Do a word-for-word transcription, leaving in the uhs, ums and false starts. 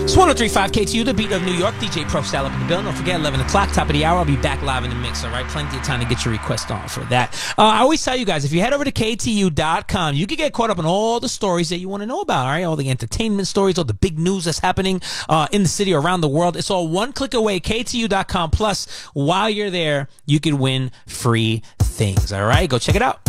It's one oh three point five K T U, the beat of New York. D J Pro Style up in the building. Don't forget, eleven o'clock, top of the hour. I'll be back live in the mix, all right? Plenty of time to get your request on for that. Uh, I always tell you guys, if you head over to K T U dot com, you can get caught up on all the stories that you want to know about, all right? All the entertainment stories, all the big news that's happening uh, in the city, around the world. It's all one click away, K T U dot com. Plus, while you're there, you can win free things, all right? Go check it out.